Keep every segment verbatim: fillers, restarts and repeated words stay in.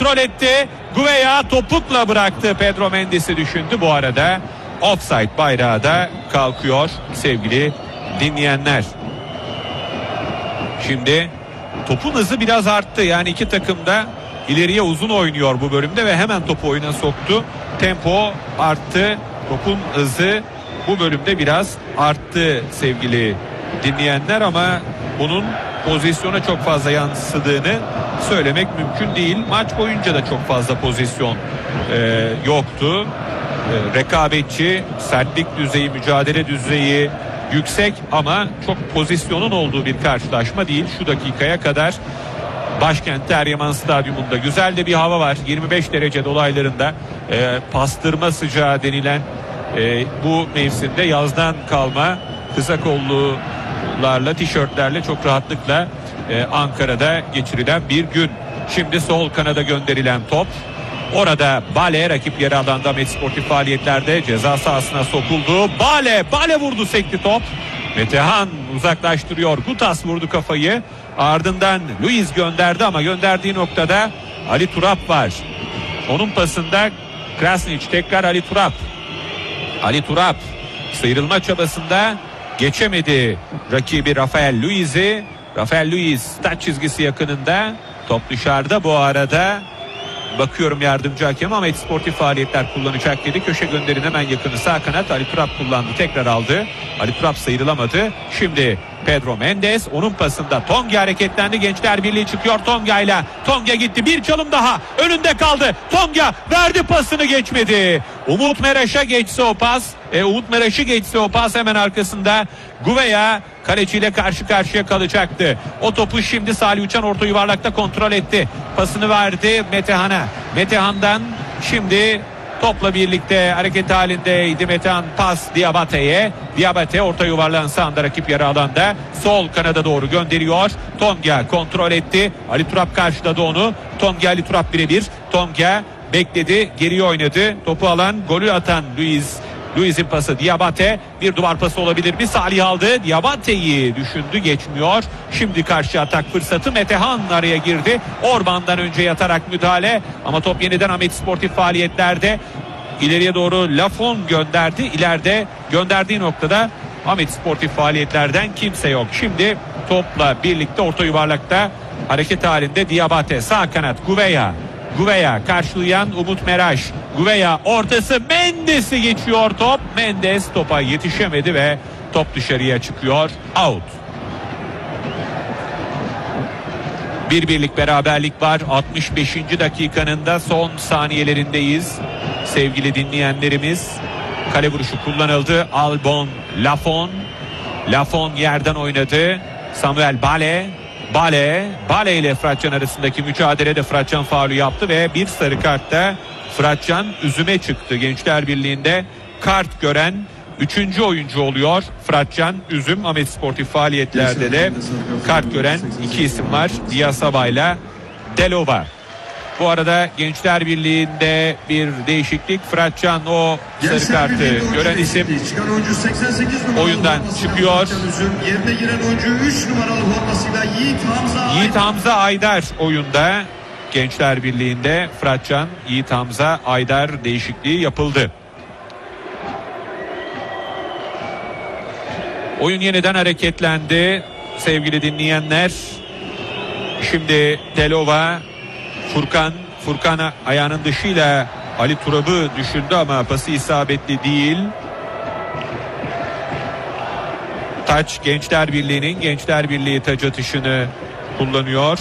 kontrol etti. Gouveia topukla bıraktı. Pedro Mendes'i düşündü. Bu arada offside bayrağı da kalkıyor sevgili dinleyenler. Şimdi topun hızı biraz arttı. Yani iki takım da ileriye uzun oynuyor bu bölümde ve hemen topu oyuna soktu. Tempo arttı. Topun hızı bu bölümde biraz arttı sevgili dinleyenler ama bunun pozisyona çok fazla yansıdığını söylemek mümkün değil. Maç boyunca da çok fazla pozisyon e, yoktu. E, rekabetçi, sertlik düzeyi, mücadele düzeyi yüksek ama çok pozisyonun olduğu bir karşılaşma değil şu dakikaya kadar. Başkent Eryaman Stadyumunda güzel de bir hava var. yirmi beş derece dolaylarında e, pastırma sıcağı denilen e, bu mevsimde yazdan kalma kısa kollularla, tişörtlerle çok rahatlıkla e, Ankara'da geçirilen bir gün. Şimdi sol kanada gönderilen top. Orada Bale rakip yarı alanda Ahmet Sportif faaliyetlerde ceza sahasına sokuldu. Bale, Bale vurdu, sekti top. Metehan uzaklaştırıyor. Gutas vurdu kafayı. Ardından Luiz gönderdi ama gönderdiği noktada Ali Turap var. Onun pasında Krasnić, tekrar Ali Turap. Ali Turap sıyrılma çabasında geçemedi rakibi Rafael Luiz'i. Rafael Luiz taç çizgisi yakınında. Top dışarıda bu arada. Bakıyorum yardımcı hakem Ahmet Sportif faaliyetler kullanacak dedi. Köşe gönderin hemen yakını sağ kanat. Ali Turap kullandı, tekrar aldı. Ali Turap sıyrılamadı. Şimdi Pedro Mendes, onun pasında Tonga hareketlendi. Gençler Birliği çıkıyor Tonga ile. Tonga gitti, bir çalım daha önünde kaldı. Tonga verdi, pasını geçmedi. Umut Meraş'a geçse o pas. E, Umut Meraş'ı geçse o pas hemen arkasında Gouveia kaleciyle karşı karşıya kalacaktı. O topu şimdi Salih Uçan orta yuvarlakta kontrol etti. Pasını verdi Metehan'a. Metehan'dan şimdi topla birlikte hareket halindeydi Metehan, pas Diabate'ye. Diabate orta yuvarlağın sağında rakip yarı alanda. Sol kanada doğru gönderiyor. Tonga kontrol etti. Ali Turap karşıladı onu. Tonga Ali Turap birebir. Tonga bekledi, geriye oynadı. Topu alan, golü atan Luiz. Luiz'in pası Diabate, bir duvar pası olabilir mi? Salih aldı. Diabate'yi düşündü, geçmiyor. Şimdi karşı atak fırsatı. Metehan araya girdi. Orban'dan önce yatarak müdahale ama top yeniden Ahmet Sportif faaliyetlerde. İleriye doğru Lafon gönderdi. İleride gönderdiği noktada Ahmet Sportif faaliyetlerden kimse yok. Şimdi topla birlikte orta yuvarlakta hareket halinde Diabate. Sağ kanat Gouveia. Gouveia karşılayan Umut Meraş. Gouveia ortası, Mendes'i geçiyor top. Mendes topa yetişemedi ve top dışarıya çıkıyor. Out. Bir birlik beraberlik var. altmış beşinci dakikanın da son saniyelerindeyiz. Sevgili dinleyenlerimiz. Kale vuruşu kullanıldı. Albon Lafon. Lafon yerden oynadı. Samuel Bale. Bale, Bale ile Fıratcan arasındaki mücadelede Fıratcan faulü yaptı ve bir sarı kartta Fıratcan üzüme çıktı. Gençler Birliği'nde kart gören üçüncü oyuncu oluyor Fıratcan Üzüm. Ahmet Sportif faaliyetlerde de kart gören iki isim var. Diasaba ile Delova. Bu arada Gençler Birliği'nde bir değişiklik. Fıratcan o sarı kartı gören isim oyundan çıkıyor. Yerine giren oyuncu üç numaralı formasıyla Yiğit Hamza, Yiğit Hamza Aydar oyunda. Gençler Birliği'nde Fıratcan, Yiğit Hamza Aydar değişikliği yapıldı. Oyun yeniden hareketlendi sevgili dinleyenler. Şimdi Delova, Furkan, Furkan ayağının dışıyla Ali Turab'ı düşündü ama pası isabetli değil. Taç Gençler Birliği'nin, Gençler Birliği taç atışını kullanıyor.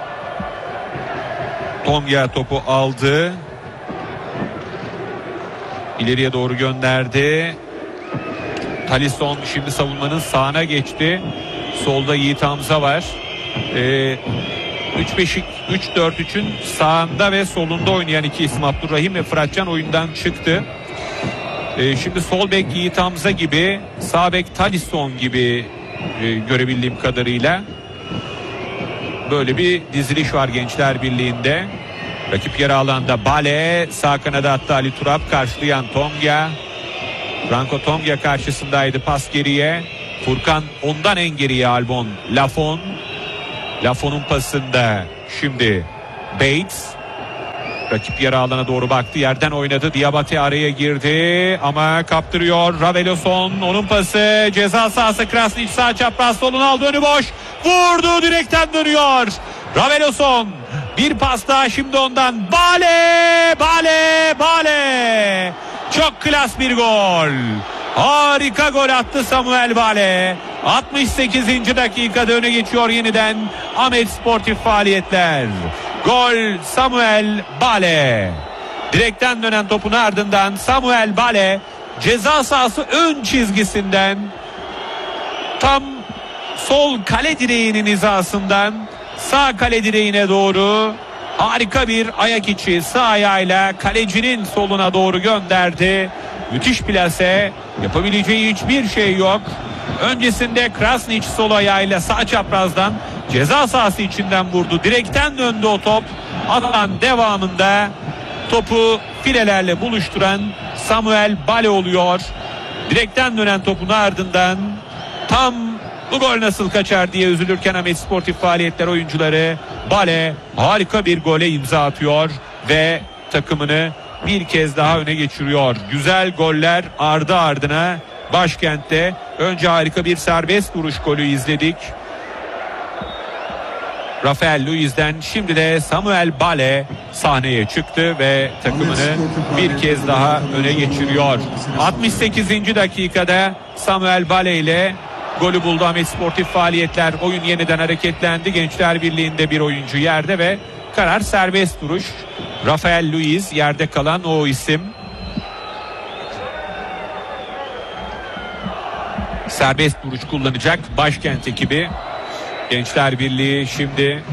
Tonga topu aldı. İleriye doğru gönderdi. Talisson şimdi savunmanın sağına geçti. Solda Yiğit Hamza var. Ee, üç beş üç dört üçün sağında ve solunda oynayan iki isim Abdurrahim ve Fıratcan oyundan çıktı. Ee, şimdi sol bek Yiğit Hamza gibi, sağ bek Talisson gibi e, görebildiğim kadarıyla böyle bir diziliş var Gençler Birliği'nde. Rakip yarı alanda Bale, sağ kanada attı Ali Turap, karşılayan Tonga. Franco Tonga karşısındaydı, pas geriye. Furkan ondan en geriye Albon Lafon. Lafon'un pasında şimdi Bates. Rakip yarı alana doğru baktı. Yerden oynadı. Diabate araya girdi ama kaptırıyor. Raveloson, onun pası ceza sahası. Krasnić sağ çapraz, solunu aldı, önü boş. Vurdu, direkten dönüyor. Raveloson bir pas daha şimdi ondan. Bale! Bale! Bale! Çok klas bir gol. Harika gol attı Samuel Bale. altmış sekizinci dakikada öne geçiyor yeniden Ahmet Sportif Faaliyetler. Gol Samuel Bale. Direkten dönen topun ardından Samuel Bale ceza sahası ön çizgisinden tam sol kale direğinin hizasından sağ kale direğine doğru harika bir ayak içi sağ ayağıyla kalecinin soluna doğru gönderdi. Müthiş plase, yapabileceği hiçbir şey yok. Öncesinde Krasnić sol ayağıyla sağ çaprazdan ceza sahası içinden vurdu. Direkten döndü o top. Atan devamında topu filelerle buluşturan Samuel Bale oluyor. Direkten dönen topun ardından tam bu gol nasıl kaçar diye üzülürken Ahmet Sportif Faaliyetler oyuncuları, Bale harika bir gole imza atıyor ve takımını bir kez daha öne geçiriyor. Güzel goller ardı ardına başkentte. Önce harika bir serbest vuruş golü izledik Rafael Luiz'den, şimdi de Samuel Bale sahneye çıktı ve takımını bir kez daha öne geçiriyor. altmış sekizinci dakikada Samuel Bale ile golü buldu Ahmet Sportif Faaliyetler. Oyun yeniden hareketlendi. Gençler Birliği'nde bir oyuncu yerde ve karar serbest vuruş. Rafael Luiz yerde kalan o isim. Serbest vuruş kullanacak başkent ekibi. Gençler Birliği şimdi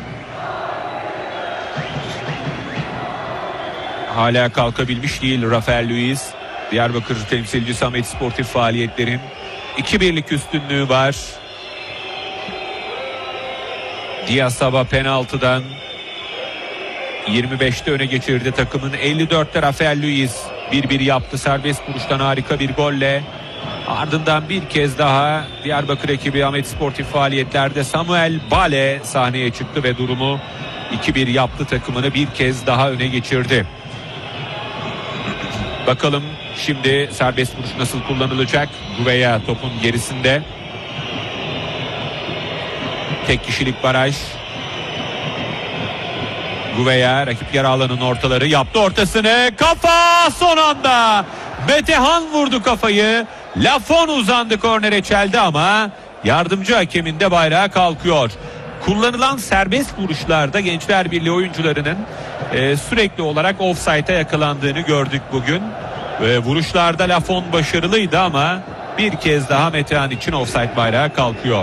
hala kalkabilmiş değil Rafael Luiz. Diyarbakır temsilcisi Ahmet Sportif Faaliyetlerin iki birlik üstünlüğü var. Diasaba penaltıdan yirmi beşte öne geçirdi takımın. elli dörtte Rafael Luiz bir bir yaptı serbest vuruştan harika bir golle. Ardından bir kez daha Diyarbakır ekibi Ahmet Sportif Faaliyetler'de Samuel Bale sahneye çıktı ve durumu iki bir yaptı, takımını bir kez daha öne geçirdi. Bakalım şimdi serbest vuruş nasıl kullanılacak? Gouveia topun gerisinde. Tek kişilik baraj. Gouveia rakip yarı alanın ortaları yaptı ortasını. Kafa son anda. Metehan vurdu kafayı. Lafon uzandı, kornere çeldi ama yardımcı hakemin de bayrağı kalkıyor. Kullanılan serbest vuruşlarda Gençler Birliği oyuncularının e, sürekli olarak ofsayta yakalandığını gördük bugün. Ve vuruşlarda Lafon başarılıydı ama bir kez daha Metehan için ofsayt bayrağı kalkıyor.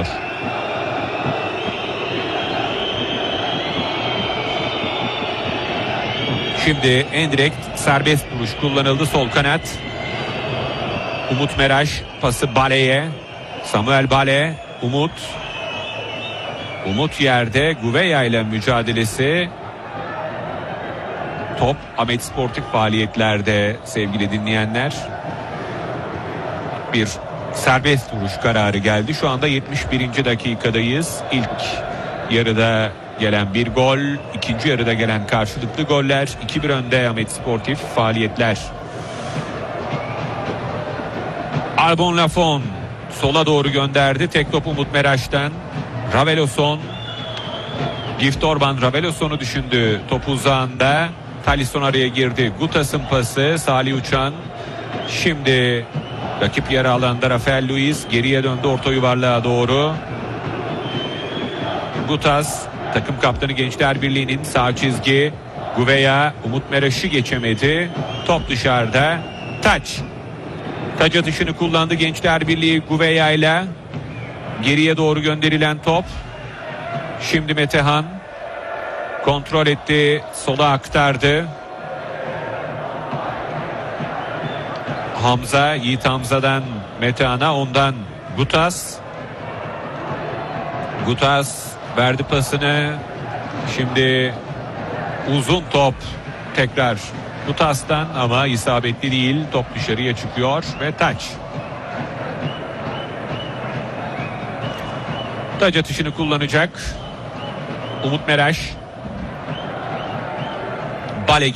Şimdi endirekt serbest vuruş kullanıldı sol kanat. Umut Meraş pası Bale'ye. Samuel Bale, Umut. Umut yerde, Gouveia ile mücadelesi. Top Ahmet Sportif Faaliyetlerde sevgili dinleyenler. Bir serbest vuruş kararı geldi. Şu anda yetmiş birinci dakikadayız. İlk yarıda gelen bir gol, ikinci yarıda gelen karşılıklı goller. iki bir önde Ahmet Sportif Faaliyetler. Albon Lafon sola doğru gönderdi. Tek top Umut Meraş'tan. Raveloson. Gift Orban Raveloson'u düşündü. Top uzağında. Talisson araya girdi. Gutas'ın pası. Salih Uçan. Şimdi rakip yarı alanda Rafael Luiz geriye döndü orta yuvarlığa doğru. Gutas takım kaptanı Gençler Birliği'nin sağ çizgi. Gouveia Umut Meraş'ı geçemedi. Top dışarıda. Taç. Taç atışını kullandı Gençler Birliği Gouveia ile. Geriye doğru gönderilen top. Şimdi Metehan kontrol etti. Sola aktardı. Hamza, Yiğit Hamza'dan Metehan'a, ondan Gutas. Gutas verdi pasını. Şimdi uzun top tekrar Gutas'tan ama isabetli değil. Top dışarıya çıkıyor ve taç. Taç atışını kullanacak Umut Meraş. Bale